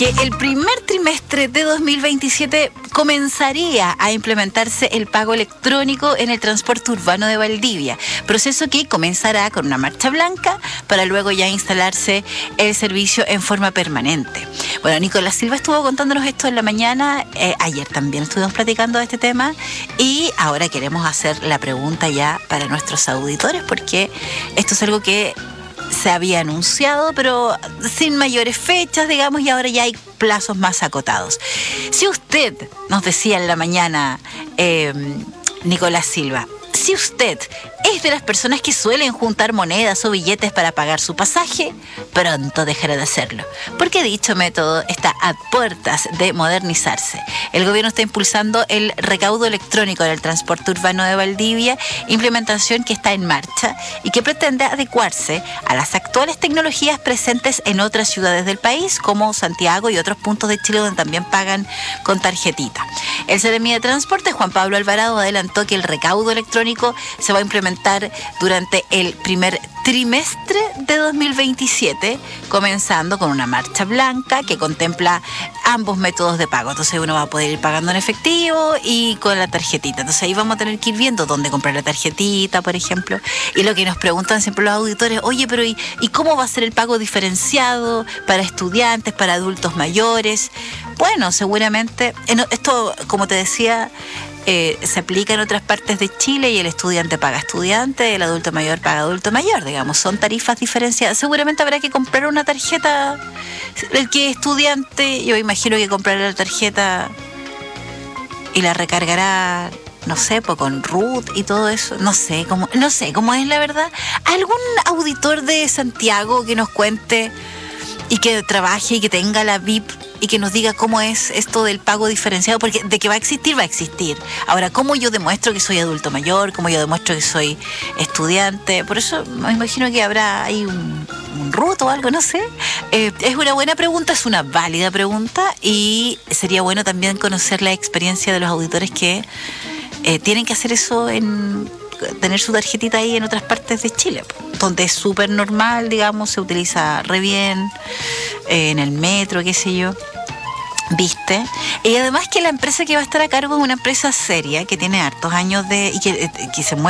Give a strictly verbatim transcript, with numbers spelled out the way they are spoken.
que el primer trimestre de dos mil veintisiete comenzaría a implementarse el pago electrónico en el transporte urbano de Valdivia, proceso que comenzará con una marcha blanca para luego ya instalarse el servicio en forma permanente. Bueno, Nicolás Silva estuvo contándonos esto en la mañana, eh, ayer también estuvimos platicando de este tema y ahora queremos hacer la pregunta ya para nuestros auditores, porque esto es algo que se había anunciado, pero sin mayores fechas, digamos, y ahora ya hay plazos más acotados. Si usted, nos decía en la mañana eh, Nicolás Silva, si usted es de las personas que suelen juntar monedas o billetes para pagar su pasaje, pronto dejará de hacerlo, porque dicho método está a puertas de modernizarse. El gobierno está impulsando el recaudo electrónico del transporte urbano de Valdivia, implementación que está en marcha y que pretende adecuarse a las actuales tecnologías presentes en otras ciudades del país, como Santiago y otros puntos de Chile donde también pagan con tarjetita. El Seremi de Transporte, Juan Pablo Alvarado, adelantó que el recaudo electrónico se va a implementar durante el primer trimestre de dos mil veintisiete, comenzando con una marcha blanca que contempla ambos métodos de pago. Entonces uno va a poder ir pagando en efectivo y con la tarjetita. Entonces ahí vamos a tener que ir viendo dónde comprar la tarjetita, por ejemplo. Y lo que nos preguntan siempre los auditores, oye, pero ¿y, ¿y cómo va a ser el pago diferenciado para estudiantes, para adultos mayores? Bueno, seguramente, esto, como te decía, Eh, se aplica en otras partes de Chile y el estudiante paga estudiante, el adulto mayor paga adulto mayor, digamos, son tarifas diferenciadas. Seguramente habrá que comprar una tarjeta, el que es estudiante, yo imagino que comprará la tarjeta y la recargará, no sé, pues con root y todo eso, no sé cómo, no sé cómo es la verdad. ¿Algún auditor de Santiago que nos cuente y que trabaje y que tenga la V I P y que nos diga cómo es esto del pago diferenciado? Porque de que va a existir, va a existir. Ahora, ¿cómo yo demuestro que soy adulto mayor? ¿Cómo yo demuestro que soy estudiante? Por eso me imagino que habrá ahí un, un root o algo, no sé. Eh, es una buena pregunta, es una válida pregunta y sería bueno también conocer la experiencia de los auditores que eh, tienen que hacer eso en... tener su tarjetita ahí en otras partes de Chile, donde es súper normal, digamos, se utiliza re bien, eh, en el metro, qué sé yo, ¿viste? Y además que la empresa que va a estar a cargo es una empresa seria, que tiene hartos años de y que, que se mueve